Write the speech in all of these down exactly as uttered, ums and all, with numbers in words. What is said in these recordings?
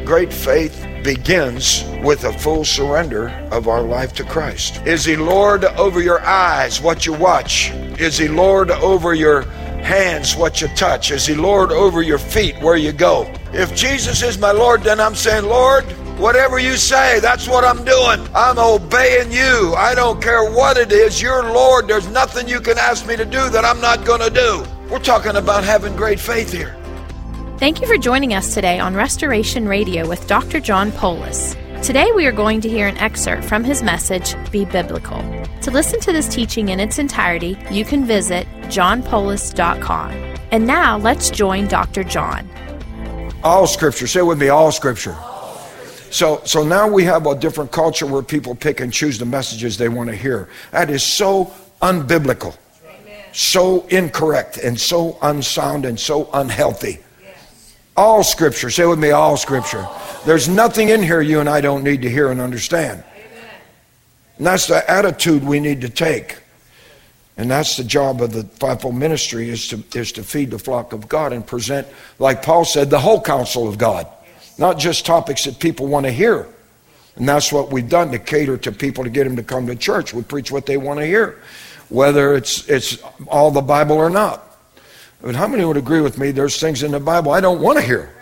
great faith begins with a full surrender of our life to Christ. Is He Lord over your eyes, what you watch? Is He Lord over your hands, what you touch? Is He Lord over your feet, where you go? If Jesus is my Lord, then I'm saying, Lord, whatever you say, that's what I'm doing. I'm obeying you. I don't care what it is. You're Lord. There's nothing you can ask me to do that I'm not going to do. We're talking about having great faith here. Thank you for joining us today on Restoration Radio with Doctor John Poulos. Today we are going to hear an excerpt from his message, Be Biblical. To listen to this teaching in its entirety, you can visit john poulos dot com. And now let's join Doctor John. All Scripture. Say it with me, all Scripture. So, so now we have a different culture where people pick and choose the messages they want to hear. That is so unbiblical, Amen. So incorrect, and so unsound, and so unhealthy. Yes. All Scripture. Say it with me, all Scripture. There's nothing in here you and I don't need to hear and understand. Amen. And that's the attitude we need to take. And that's the job of the fivefold ministry, is to, is to feed the flock of God and present, like Paul said, the whole counsel of God. Not just topics that people want to hear. And that's what we've done to cater to people, to get them to come to church. We preach what they want to hear, whether it's it's all the Bible or not. But how many would agree with me there's things in the Bible I don't want to hear?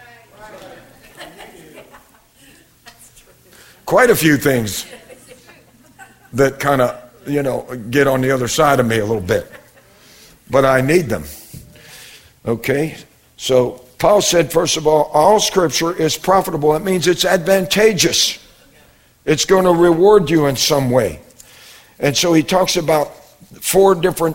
Quite a few things that kind of, you know, get on the other side of me a little bit. But I need them. Okay? So Paul said, first of all, all Scripture is profitable. That means it's advantageous. It's going to reward you in some way. And so he talks about four different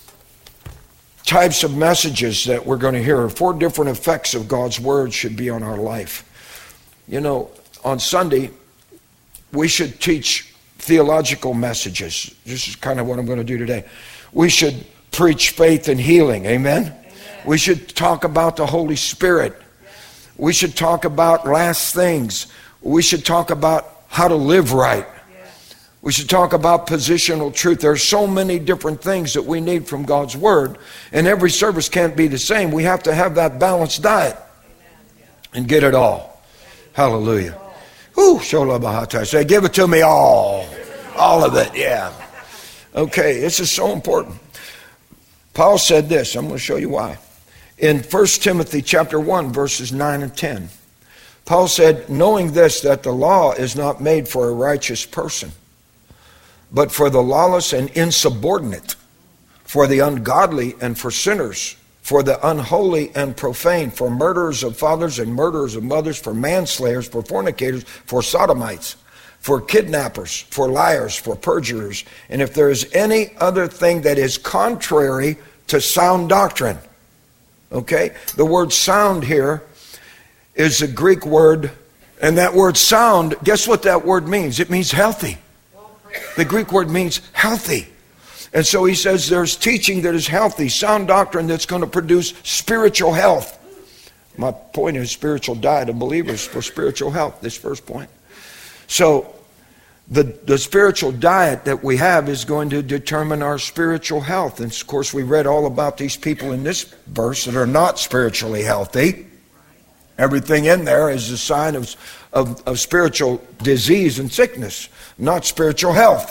types of messages that we're going to hear. Four different effects of God's Word should be on our life. You know, on Sunday, we should teach theological messages. This is kind of what I'm going to do today. We should preach faith and healing. Amen? We should talk about the Holy Spirit. We should talk about last things. We should talk about how to live right. We should talk about positional truth. There are so many different things that we need from God's Word, and every service can't be the same. We have to have that balanced diet and get it all. Hallelujah. Ooh, shola bahata. Say, give it to me all. All of it, yeah. Okay, this is so important. Paul said this. I'm going to show you why. In First Timothy chapter one, verses nine and ten, Paul said, knowing this, that the law is not made for a righteous person, but for the lawless and insubordinate, for the ungodly and for sinners, for the unholy and profane, for murderers of fathers and murderers of mothers, for manslayers, for fornicators, for sodomites, for kidnappers, for liars, for perjurers, and if there is any other thing that is contrary to sound doctrine. Okay? The word sound here is a Greek word, and that word sound, guess what that word means? It means healthy. The Greek word means healthy. And so he says there's teaching that is healthy, sound doctrine that's going to produce spiritual health. My point is spiritual diet of believers for spiritual health, this first point. So the, the spiritual diet that we have is going to determine our spiritual health. And of course we read all about these people in this verse that are not spiritually healthy. Everything in there is a sign of, of, of spiritual disease and sickness, not spiritual health.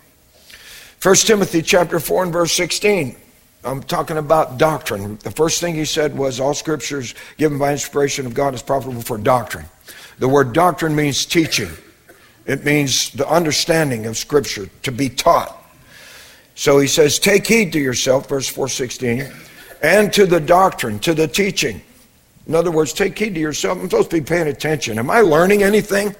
First Timothy chapter four and verse sixteen. I'm talking about doctrine. The first thing he said was all scriptures given by inspiration of God is profitable for doctrine. The word doctrine means teaching. It means the understanding of Scripture, to be taught. So he says, take heed to yourself, verse four sixteen, and to the doctrine, to the teaching. In other words, take heed to yourself. I'm supposed to be paying attention. Am I learning anything?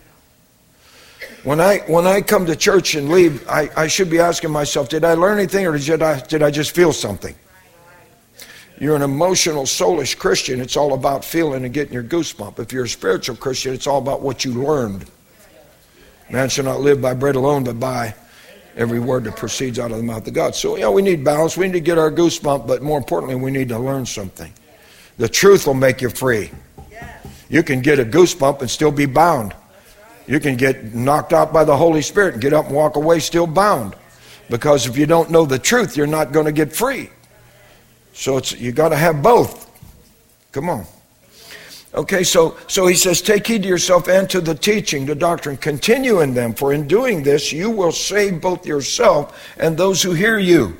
When I when I come to church and leave, I, I should be asking myself, did I learn anything, or did I, did I just feel something? You're an emotional, soulish Christian. It's all about feeling and getting your goosebump. If you're a spiritual Christian, it's all about what you learned. Man shall not live by bread alone, but by every word that proceeds out of the mouth of God. So, yeah, we need balance. We need to get our goosebump, but more importantly, we need to learn something. The truth will make you free. You can get a goosebump and still be bound. You can get knocked out by the Holy Spirit and get up and walk away still bound. Because if you don't know the truth, you're not going to get free. So it's you got to have both. Come on. Okay, so, so he says, take heed to yourself and to the teaching, the doctrine. Continue in them, for in doing this you will save both yourself and those who hear you.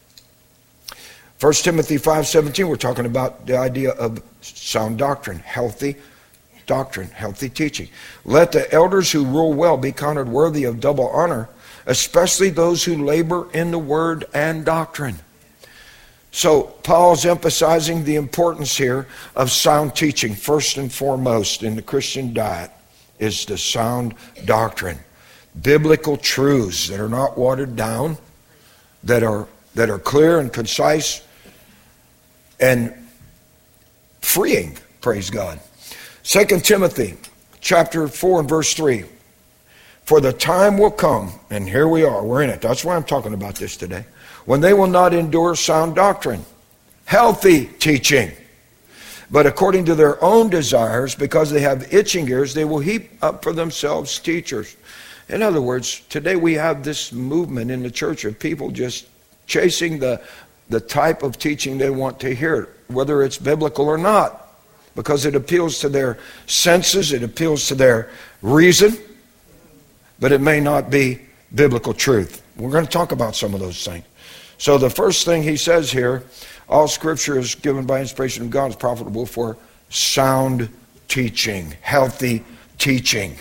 First Timothy five seventeen, we're talking about the idea of sound doctrine, healthy doctrine, healthy teaching. Let the elders who rule well be counted worthy of double honor, especially those who labor in the word and doctrine. So Paul's emphasizing the importance here of sound teaching. First and foremost in the Christian diet is the sound doctrine. Biblical truths that are not watered down, that are that are clear and concise and freeing, praise God. Second Timothy chapter four and verse three. For the time will come, and here we are, we're in it. That's why I'm talking about this today. When they will not endure sound doctrine, healthy teaching, but according to their own desires, because they have itching ears, they will heap up for themselves teachers. In other words, today we have this movement in the church of people just chasing the, the type of teaching they want to hear, whether it's biblical or not, because it appeals to their senses, it appeals to their reason, but it may not be biblical truth. We're going to talk about some of those things. So the first thing he says here, all scripture is given by inspiration of God, is profitable for sound teaching, healthy teaching.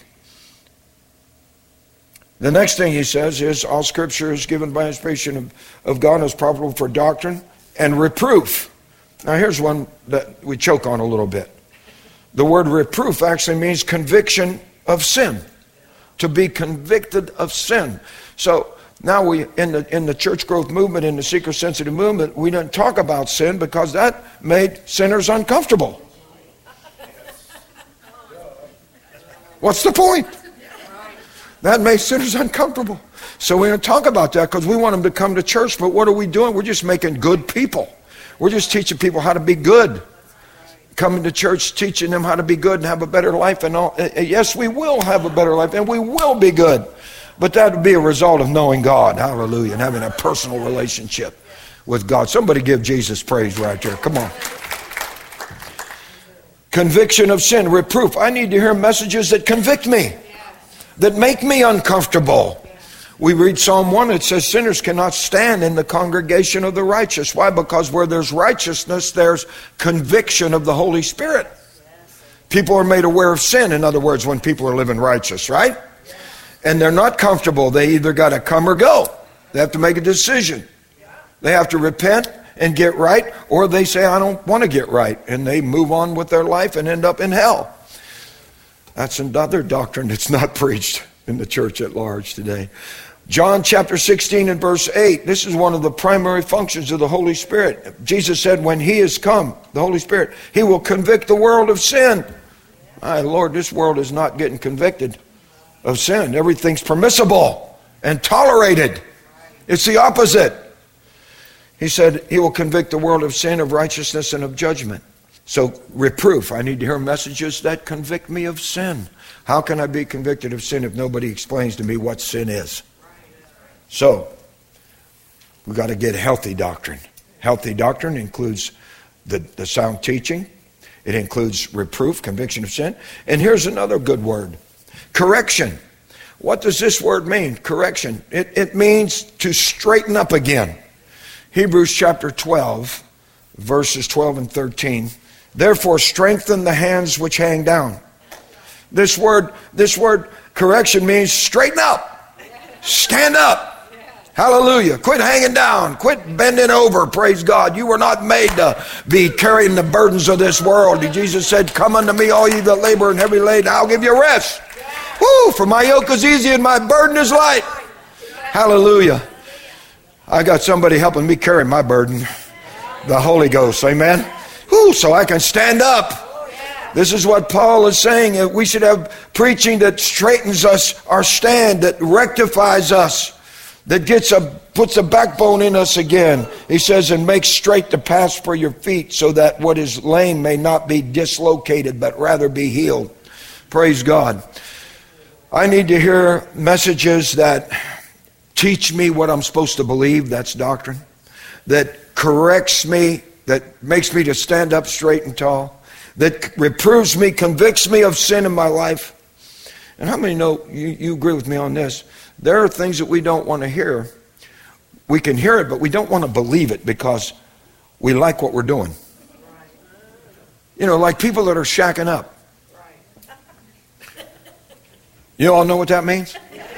The next thing he says is all scripture is given by inspiration of, of God, is profitable for doctrine and reproof. Now here's one that we choke on a little bit. The word reproof actually means conviction of sin. To be convicted of sin. So now we, in the in the church growth movement, in the seeker-sensitive movement, we didn't talk about sin because that made sinners uncomfortable. What's the point? That made sinners uncomfortable. So we don't talk about that because we want them to come to church, but what are we doing? We're just making good people. We're just teaching people how to be good. Coming to church, teaching them how to be good and have a better life and all. Yes, we will have a better life and we will be good. But that would be a result of knowing God, hallelujah, and having a personal relationship with God. Somebody give Jesus praise right there. Come on. Conviction of sin, reproof. I need to hear messages that convict me, that make me uncomfortable. We read Psalm one, it says sinners cannot stand in the congregation of the righteous. Why? Because where there's righteousness, there's conviction of the Holy Spirit. People are made aware of sin, in other words, when people are living righteous, right? And they're not comfortable. They either got to come or go. They have to make a decision. They have to repent and get right, or they say, I don't want to get right. And they move on with their life and end up in hell. That's another doctrine that's not preached in the church at large today. John chapter sixteen and verse eight. This is one of the primary functions of the Holy Spirit. Jesus said when he is come, the Holy Spirit, he will convict the world of sin. My Lord, this world is not getting convicted of sin. Everything's permissible and tolerated. It's the opposite. He said he will convict the world of sin, of righteousness, and of judgment. So reproof. I need to hear messages that convict me of sin. How can I be convicted of sin if nobody explains to me what sin is? So we've got to get healthy doctrine. Healthy doctrine includes the, the sound teaching. It includes reproof, conviction of sin. And here's another good word. Correction. What does this word mean? Correction. It, it means to straighten up again. Hebrews chapter twelve, verses twelve and thirteen. Therefore strengthen the hands which hang down. This word, this word correction means straighten up. Stand up. Hallelujah. Quit hanging down. Quit bending over. Praise God. You were not made to be carrying the burdens of this world. Jesus said, come unto me, all ye that labor and heavy laden, I'll give you rest. Woo, for my yoke is easy and my burden is light. Hallelujah. I got somebody helping me carry my burden. The Holy Ghost. Amen. Woo, so I can stand up. This is what Paul is saying. We should have preaching that straightens us our stand, that rectifies us, that gets a puts a backbone in us again. He says, and make straight the paths for your feet, so that what is lame may not be dislocated, but rather be healed. Praise God. I need to hear messages that teach me what I'm supposed to believe. That's doctrine. That corrects me, that makes me to stand up straight and tall. that reproves me, convicts me of sin in my life. And how many know, you, you agree with me on this, there are things that we don't want to hear. We can hear it, but we don't want to believe it because we like what we're doing. You know, like people that are shacking up. You all know what that means?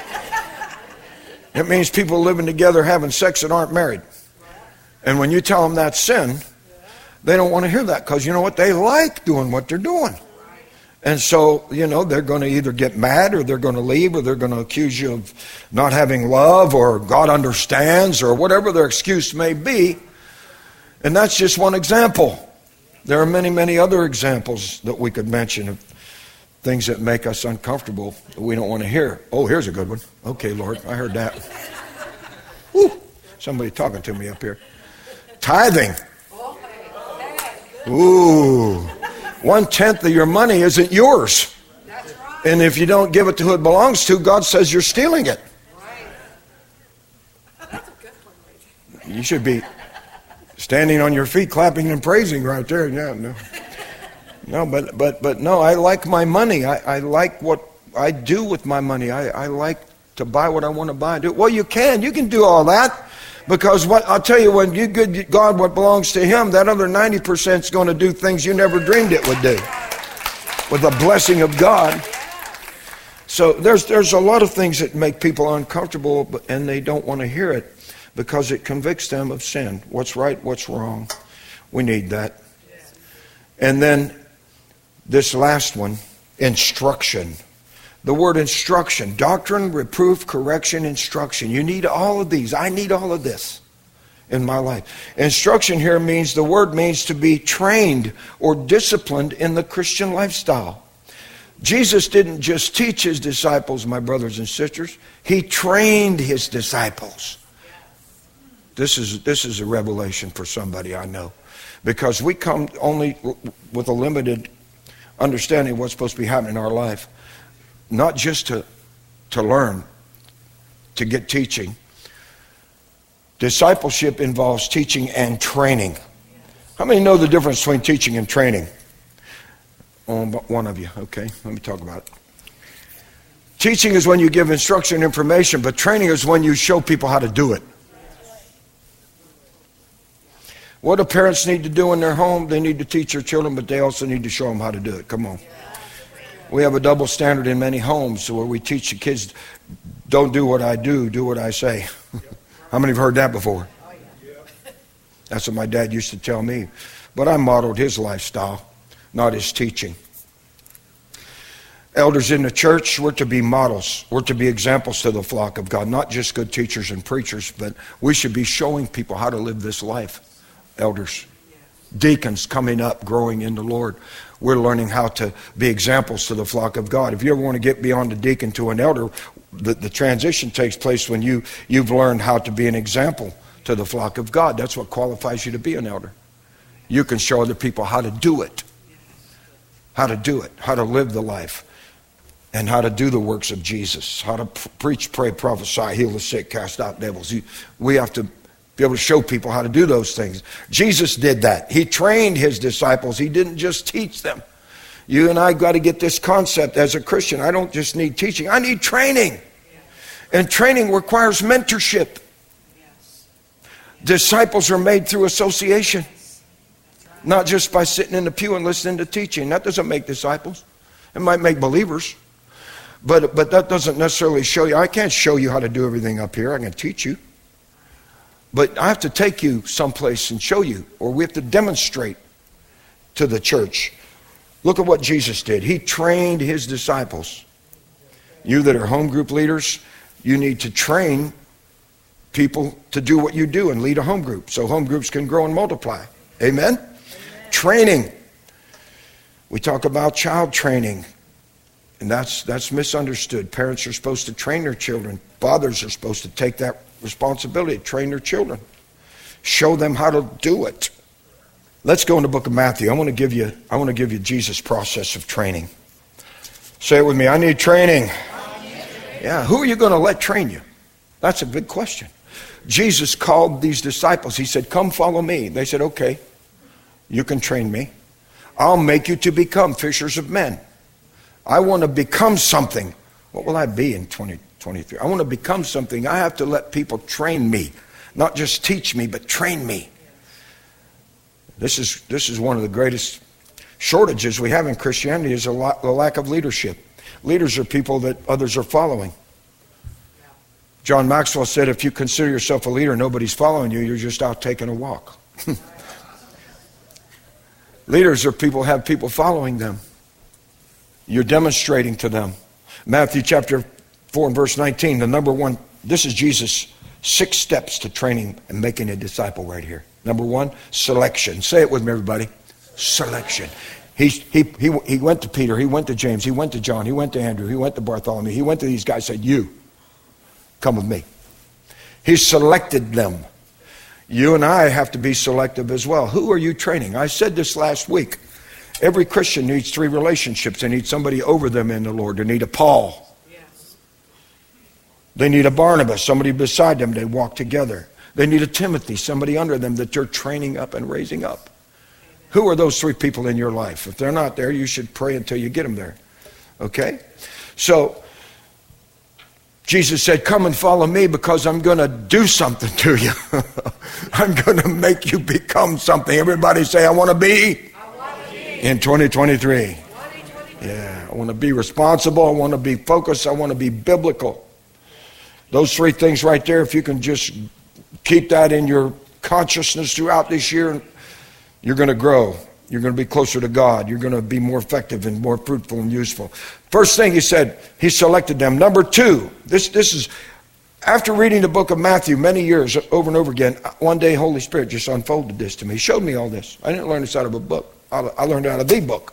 It means people living together having sex that aren't married. And when you tell them that's sin, they don't want to hear that because you know what? They like doing what they're doing. And so, you know, they're going to either get mad or they're going to leave or they're going to accuse you of not having love or God understands or whatever their excuse may be. And that's just one example. There are many, many other examples that we could mention of things that make us uncomfortable that we don't want to hear. Oh, here's a good one. Okay, Lord, I heard that. Woo, somebody talking to me up here. Tithing. Ooh, one-tenth of your money isn't yours. And if you don't give it to who it belongs to, God says you're stealing it. You should be standing on your feet, clapping and praising right there. Yeah, no. No, but but but no, I like my money. I, I like what I do with my money. I, I like to buy what I want to buy. Do well, you can. You can do all that. Because what I'll tell you, when you give God what belongs to Him, that other ninety percent is going to do things you never dreamed it would do. With the blessing of God. So there's there's a lot of things that make people uncomfortable, and they don't want to hear it because it convicts them of sin. What's right, what's wrong. We need that. And then this last one, instruction. The word instruction, doctrine, reproof, correction, instruction. You need all of these. I need all of this in my life. Instruction here means, the word means to be trained or disciplined in the Christian lifestyle. Jesus didn't just teach His disciples, my brothers and sisters. He trained His disciples. This is, this is a revelation for somebody I know. Because we come only with a limited understanding of what's supposed to be happening in our life. Not just to, to learn, to get teaching. Discipleship involves teaching and training. How many know the difference between teaching and training? Oh, one of you. Okay, let me talk about it. Teaching is when you give instruction and information, but training is when you show people how to do it. What do parents need to do in their home? They need to teach their children, but they also need to show them how to do it. Come on. We have a double standard in many homes where we teach the kids, don't do what I do, do what I say. How many have heard that before? That's what my dad used to tell me. But I modeled his lifestyle, not his teaching. Elders in the church, we're to be models. We're to be examples to the flock of God. Not just good teachers and preachers, but we should be showing people how to live this life. Elders. Deacons coming up, growing in the Lord. We're learning how to be examples to the flock of God. If you ever want to get beyond a deacon to an elder, the, the transition takes place when you, you've learned how to be an example to the flock of God. That's what qualifies you to be an elder. You can show other people how to do it. How to do it. How to live the life. And how to do the works of Jesus. How to preach, pray, prophesy, heal the sick, cast out devils. We have to be able to show people how to do those things. Jesus did that. He trained His disciples. He didn't just teach them. You and I got to get this concept as a Christian. I don't just need teaching. I need training. And training requires mentorship. Disciples are made through association. Not just by sitting in the pew and listening to teaching. That doesn't make disciples. It might make believers. But, but that doesn't necessarily show you. I can't show you how to do everything up here. I can teach you. But I have to take you someplace and show you, or we have to demonstrate to the church. Look at what Jesus did. He trained His disciples. You that are home group leaders, you need to train people to do what you do and lead a home group so home groups can grow and multiply. Amen? Amen. Training. We talk about child training, and that's that's misunderstood. Parents are supposed to train their children. Fathers are supposed to take that responsibility to train their children. Show them how to do it. Let's go in the book of Matthew. I want to give you, I want to give you Jesus' process of training. Say it with me. I need training. Yeah, who are you going to let train you? That's a big question. Jesus called these disciples. He said, come follow me. They said, okay, you can train me. I'll make you to become fishers of men. I want to become something. What will I be in twenty twenty-three? I want to become something. I have to let people train me. Not just teach me, but train me. This is this is one of the greatest shortages we have in Christianity is a, lot, a lack of leadership. Leaders are people that others are following. John Maxwell said, if you consider yourself a leader, nobody's following you, you're just out taking a walk. Leaders are people who have people following them. You're demonstrating to them. Matthew chapter four and verse nineteen, the number one, this is Jesus' six steps to training and making a disciple right here. Number one, selection. Say it with me, everybody. Selection. He, he, he, he went to Peter, he went to James, he went to John, he went to Andrew, he went to Bartholomew, he went to these guys, said, you, come with me. He selected them. You and I have to be selective as well. Who are you training? I said this last week. Every Christian needs three relationships. They need somebody over them in the Lord. They need a Paul. Yes. They need a Barnabas, somebody beside them. They walk together. They need a Timothy, somebody under them that you're training up and raising up. Who are those three people in your life? If they're not there, you should pray until you get them there. Okay? So, Jesus said, come and follow me because I'm going to do something to you. I'm going to make you become something. Everybody say, I want to be, I want to be. In twenty twenty-three. Yeah, I want to be responsible. I want to be focused. I want to be biblical. Those three things right there, if you can just keep that in your consciousness throughout this year, you're going to grow. You're going to be closer to God. You're going to be more effective and more fruitful and useful. First thing he said, he selected them. Number two, this, this is, after reading the book of Matthew many years over and over again, one day Holy Spirit just unfolded this to me. He showed me all this. I didn't learn this out of a book. I learned it out of the book.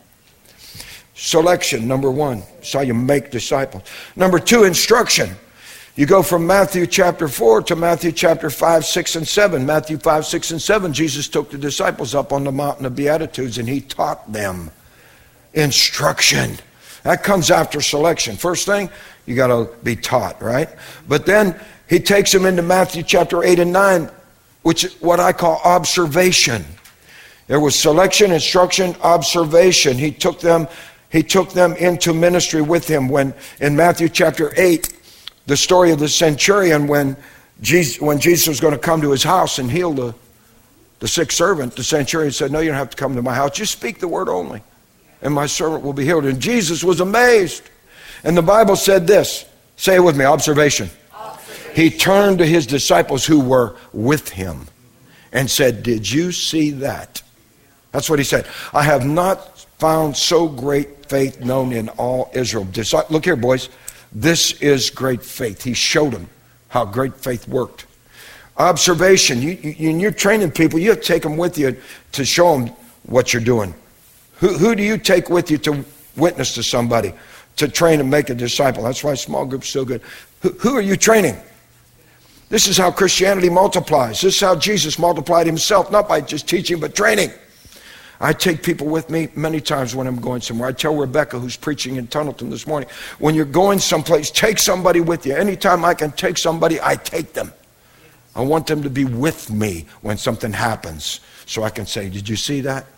Selection, number one. It's how you make disciples. Number two, instruction. You go from Matthew chapter four to Matthew chapter five, six, and seven. Matthew five, six, and seven, Jesus took the disciples up on the mountain of Beatitudes and he taught them instruction. That comes after selection. First thing, you got to be taught, right? But then he takes them into Matthew chapter eight and nine, which is what I call observation. There was selection, instruction, observation. He took them, he took them into ministry with him when in Matthew chapter eight, the story of the centurion when Jesus, when Jesus was going to come to his house and heal the, the sick servant, the centurion said, no, you don't have to come to my house. Just speak the word only, and my servant will be healed. And Jesus was amazed. And the Bible said this. Say it with me, observation. observation. He turned to his disciples who were with him and said, did you see that? That's what he said. I have not found so great faith known in all Israel. Look here, boys. This is great faith. He showed them how great faith worked. Observation. You, you, you're training people. You have to take them with you to show them what you're doing. Who, who do you take with you to witness to somebody, to train and make a disciple? That's why small groups are so good. Who, who are you training? This is how Christianity multiplies. This is how Jesus multiplied himself, not by just teaching, but training. I take people with me many times when I'm going somewhere. I tell Rebecca, who's preaching in Tunnelton this morning, when you're going someplace, take somebody with you. Anytime I can take somebody, I take them. I want them to be with me when something happens, so I can say, did you see that?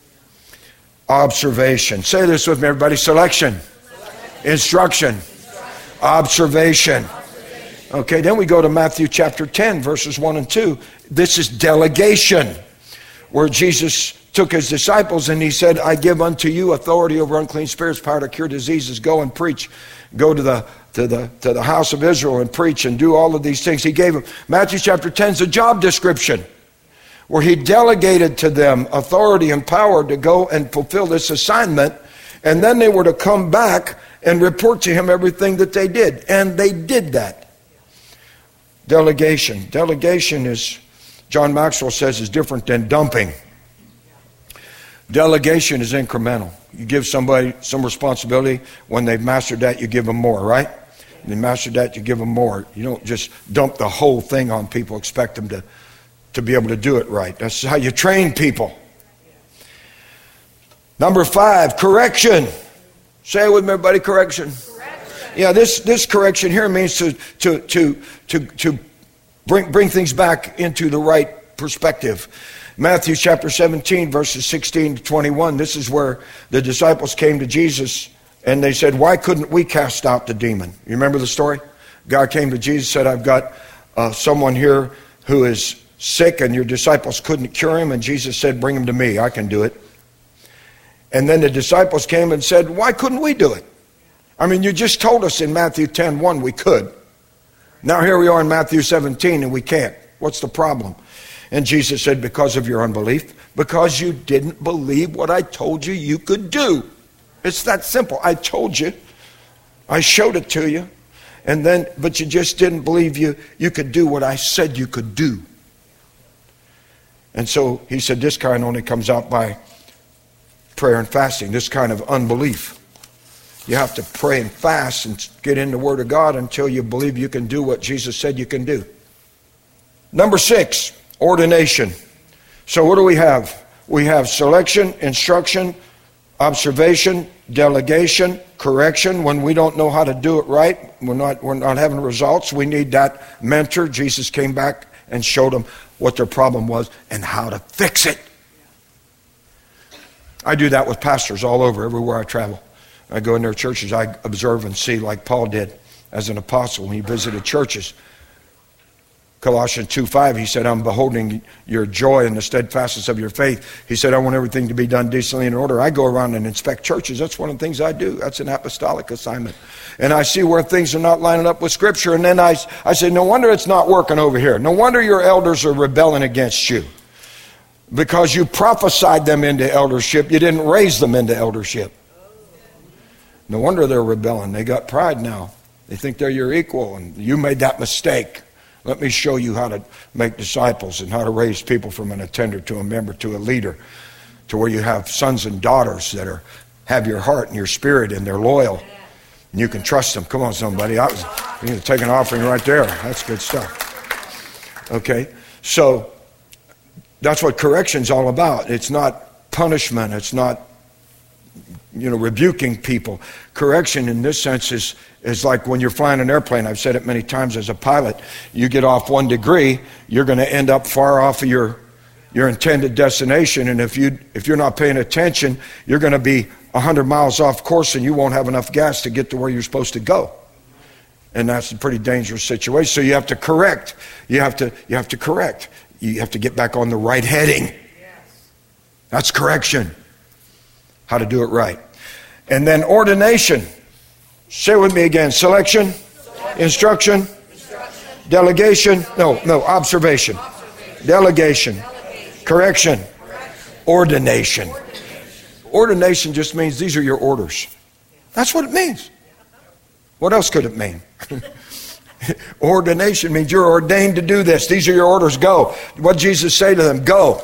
Observation. Say this with me, everybody. Selection. Instruction. Observation. Okay, then we go to Matthew chapter ten, verses one and two. This is delegation, where Jesus took his disciples and he said, I give unto you authority over unclean spirits, power to cure diseases. Go and preach. Go to the to the to the house of Israel and preach and do all of these things. He gave them. Matthew chapter ten is a job description where he delegated to them authority and power to go and fulfill this assignment. And then they were to come back and report to him everything that they did. And they did that. Delegation. Delegation is, John Maxwell says, is different than dumping. Delegation is incremental. You give somebody some responsibility. When they've mastered that, you give them more, right? When they mastered that, you give them more. You don't just dump the whole thing on people, expect them to, to be able to do it right. That's how you train people. Number five, correction. Say it with me, everybody, correction. Correction. Yeah, this, this correction here means to to to to to bring bring things back into the right perspective. Matthew chapter seventeen, verses sixteen to twenty-one, this is where the disciples came to Jesus and they said, why couldn't we cast out the demon? You remember the story? God came to Jesus and said, I've got uh, someone here who is sick and your disciples couldn't cure him. And Jesus said, bring him to me, I can do it. And then the disciples came and said, why couldn't we do it? I mean, you just told us in Matthew ten one we could. Now here we are in Matthew seventeen and we can't. What's the problem? And Jesus said, because of your unbelief, because you didn't believe what I told you you could do. It's that simple. I told you. I showed it to you. And then, but you just didn't believe you, you could do what I said you could do. And so he said, this kind only comes out by prayer and fasting, this kind of unbelief. You have to pray and fast and get in the Word of God until you believe you can do what Jesus said you can do. Number six, ordination. So what do we have? We have selection, instruction, observation, delegation, correction. When we don't know how to do it right, we're not, we're not having results, we need that mentor. Jesus came back and showed them what their problem was and how to fix it. I do that with pastors all over, everywhere I travel. I go in their churches, I observe and see like Paul did as an apostle when he visited churches. Colossians two five, he said, I'm beholding your joy and the steadfastness of your faith. He said, I want everything to be done decently and in order. I go around and inspect churches. That's one of the things I do. That's an apostolic assignment. And I see where things are not lining up with Scripture. And then I, I say, no wonder it's not working over here. No wonder your elders are rebelling against you. Because you prophesied them into eldership. You didn't raise them into eldership. No wonder they're rebelling. They got pride now. They think they're your equal. And you made that mistake. Let me show you how to make disciples and how to raise people from an attender to a member to a leader, to where you have sons and daughters that are have your heart and your spirit and they're loyal and you can trust them. Come on, somebody. I was you need to take an offering right there. That's good stuff. Okay, so that's what correction's all about. It's not punishment. It's not, you know, rebuking people. Correction in this sense is is like when you're flying an airplane. I've said it many times as a pilot. You get off one degree, you're going to end up far off of your your intended destination. And if you if you're not paying attention, you're going to be one hundred miles off course and you won't have enough gas to get to where you're supposed to go. And that's a pretty dangerous situation. So you have to correct. You have to you have to correct. You have to get back on the right heading. That's correction. How to do it right. And then ordination. Say it with me again. Selection, Selection. Instruction, Instruction. Delegation, no, no, observation, observation. Delegation, Delegation. Correction, Correction. Ordination. Ordination. Ordination just means these are your orders. That's what it means. What else could it mean? Ordination means you're ordained to do this. These are your orders. Go. What did Jesus say to them? Go.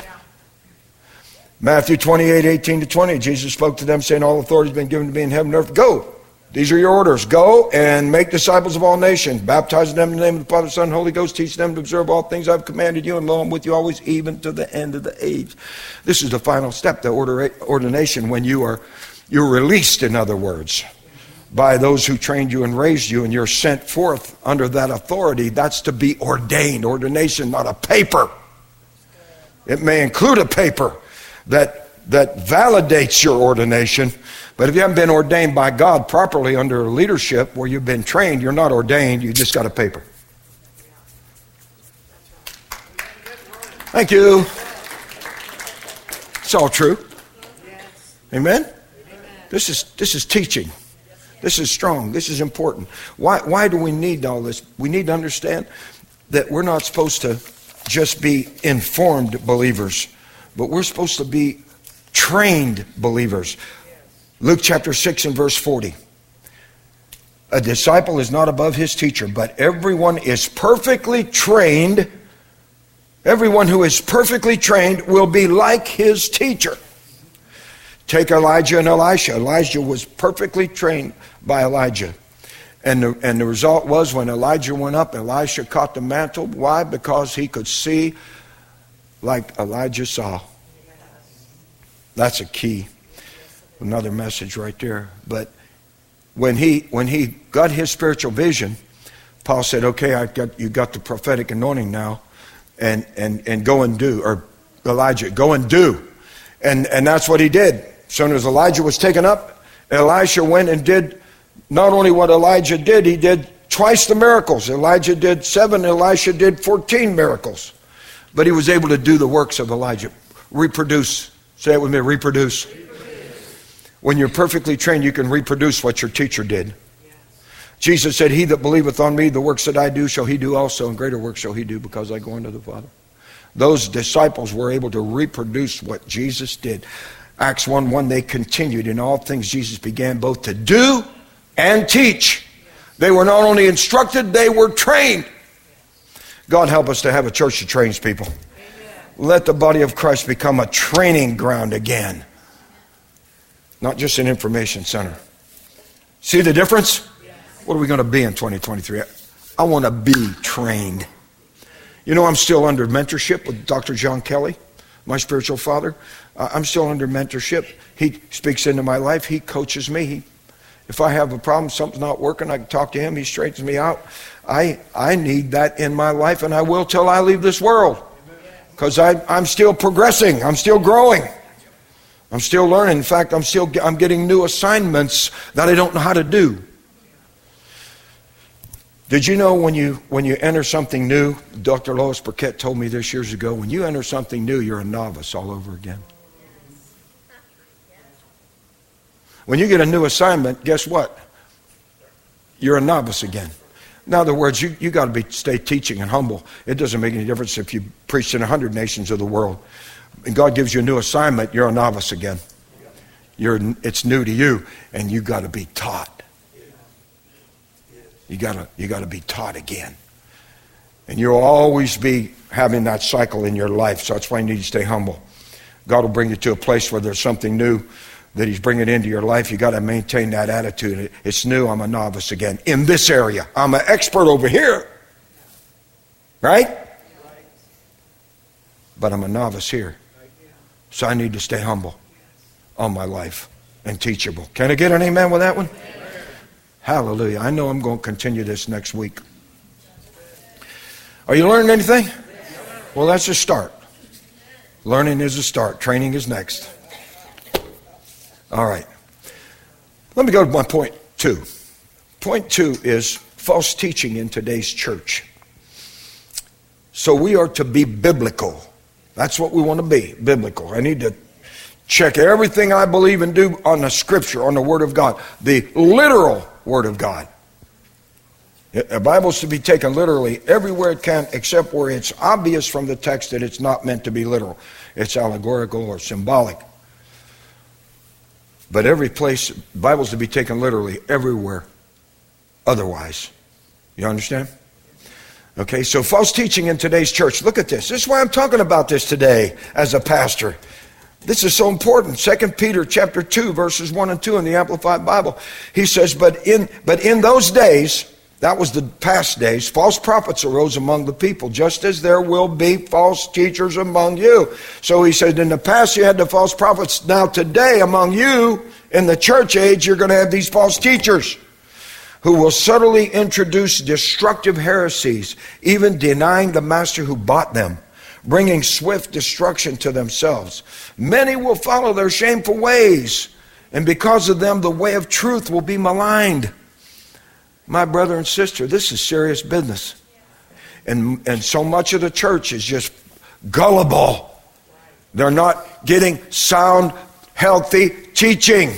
Matthew twenty-eight, eighteen to twenty, Jesus spoke to them saying, all authority has been given to me in heaven and earth. Go. These are your orders. Go and make disciples of all nations, baptizing them in the name of the Father, Son, and Holy Ghost, teach them to observe all things I've commanded you, and lo, I'm with you always, even to the end of the age. This is the final step, the order, ordination, when you are you're released, in other words, by those who trained you and raised you, and you're sent forth under that authority. That's to be ordained. Ordination, not a paper. It may include a paper that that validates your ordination, but if you haven't been ordained by God properly under leadership where you've been trained, you're not ordained, you just got a paper. Thank you. It's all true. Amen? This is this is teaching. This is strong. This is important. Why why do we need all this? We need to understand that we're not supposed to just be informed believers, but we're supposed to be trained believers. Luke chapter six and verse forty. A disciple is not above his teacher, but everyone is perfectly trained. Everyone who is perfectly trained will be like his teacher. Take Elijah and Elisha. Elijah was perfectly trained by Elijah. And the, and the result was when Elijah went up, Elisha caught the mantle. Why? Because he could see like Elijah saw. That's a key. Another message right there. But when he when he got his spiritual vision, Paul said, okay, I got you got the prophetic anointing now, and and and go and do, or Elijah, go and do. And, and that's what he did. As soon as Elijah was taken up, Elisha went and did not only what Elijah did, he did twice the miracles. Elijah did seven, Elisha did fourteen miracles. But he was able to do the works of Elijah. Reproduce. Say it with me, reproduce. reproduce. When you're perfectly trained, you can reproduce what your teacher did. Yes. Jesus said, he that believeth on me, the works that I do shall he do also, and greater works shall he do, because I go unto the Father. Those disciples were able to reproduce what Jesus did. Acts one one, they continued in all things Jesus began both to do and teach. They were not only instructed, they were trained. God help us to have a church that trains people. Amen. Let the body of Christ become a training ground again. Not just an information center. See the difference? Yes. What are we going to be in twenty twenty-three? I want to be trained. You know, I'm still under mentorship with Doctor John Kelly, my spiritual father. Uh, I'm still under mentorship. He speaks into my life. He coaches me. He, if I have a problem, something's not working, I can talk to him. He straightens me out. I I need that in my life, and I will till I leave this world. Because I'm still progressing. I'm still growing. I'm still learning. In fact, I'm still I'm getting new assignments that I don't know how to do. Did you know when you when you enter something new, Doctor Lois Burkett told me this years ago, when you enter something new, you're a novice all over again. When you get a new assignment, guess what? You're a novice again. In other words, you, you got to be stay teaching and humble. It doesn't make any difference if you preach in a hundred nations of the world. And God gives you a new assignment, you're a novice again. You're it's new to you, and you got to be taught. You got to you got to be taught again. And you'll always be having that cycle in your life. So that's why you need to stay humble. God will bring you to a place where there's something new that he's bringing into your life. You got to maintain that attitude. It's new. I'm a novice again in this area. I'm an expert over here, right? But I'm a novice here, so I need to stay humble on my life and teachable. Can I get an amen with that one? Amen. Hallelujah. I know I'm going to continue this next week. Are you learning anything? Well, that's a start. Learning is a start. Training is next. All right. Let me go to my point two. Point two is false teaching in today's church. So we are to be biblical. That's what we want to be, biblical. I need to check everything I believe and do on the scripture, on the Word of God, the literal Word of God. The Bible's to be taken literally everywhere it can, except where it's obvious from the text that it's not meant to be literal. It's allegorical or symbolic. But every place, the Bible's to be taken literally everywhere otherwise. You understand? Okay, so false teaching in today's church. Look at this. This is why I'm talking about this today as a pastor. This is so important. Second Peter chapter two, verses one and two in the Amplified Bible. He says, but in but in those days, that was the past days, false prophets arose among the people, just as there will be false teachers among you. So he said, in the past you had the false prophets. Now today among you, in the church age, you're going to have these false teachers who will subtly introduce destructive heresies, even denying the master who bought them, bringing swift destruction to themselves. Many will follow their shameful ways, and because of them the way of truth will be maligned. My brother and sister, this is serious business. And, and so much of the church is just gullible. They're not getting sound, healthy teaching.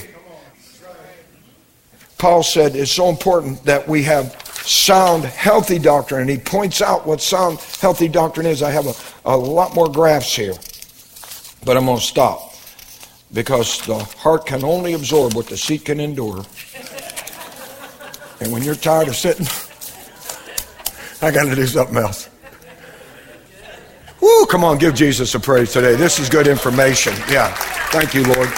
Paul said it's so important that we have sound, healthy doctrine. And he points out what sound, healthy doctrine is. I have a, a lot more graphs here. But I'm going to stop. Because the heart can only absorb what the seat can endure. And when you're tired of sitting, I got to do something else. Woo, come on, give Jesus a praise today. This is good information. Yeah, thank you, Lord.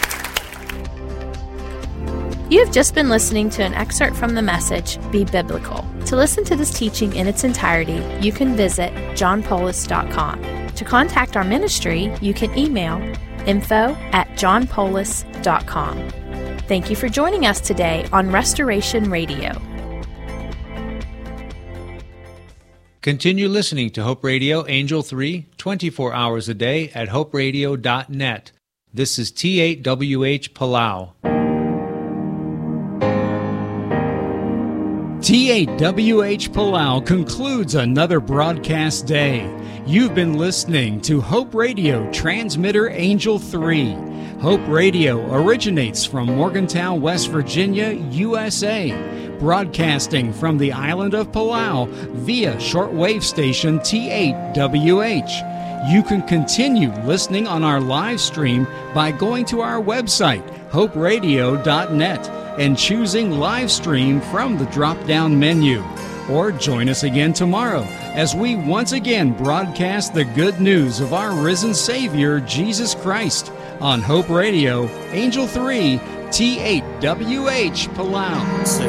You have just been listening to an excerpt from the message, Be Biblical. To listen to this teaching in its entirety, you can visit john polis dot com. To contact our ministry, you can email info at john polis dot com. Thank you for joining us today on Restoration Radio. Continue listening to Hope Radio, Angel three, twenty-four hours a day at hope radio dot net. This is T eight W H Palau. T eight W H Palau concludes another broadcast day. You've been listening to Hope Radio Transmitter Angel three. Hope Radio originates from Morgantown, West Virginia, U S A, broadcasting from the island of Palau via shortwave station T eight W H. You can continue listening on our live stream by going to our website, hope radio dot net, and choosing live stream from the drop-down menu. Or join us again tomorrow as we once again broadcast the good news of our risen Savior, Jesus Christ, on Hope Radio, Angel three, T eight W H Palau.